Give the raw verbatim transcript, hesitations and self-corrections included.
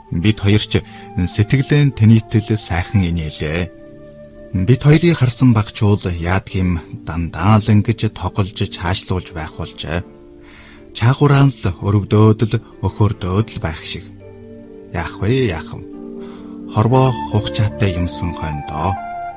Бид хоёр ч сэтгэлэн тэнийтэл сайхан инээлээ. Бид хоёрыг харсан багчуул яадгийм дандаа л ингэж тоглож цаашлуулж байх болжээ. Чаагураан л өргөдөөд л өхөрдөөд л байх шиг. Яах вэ яах вэ? Хорвоо хугацаатай юмсан хойндоо.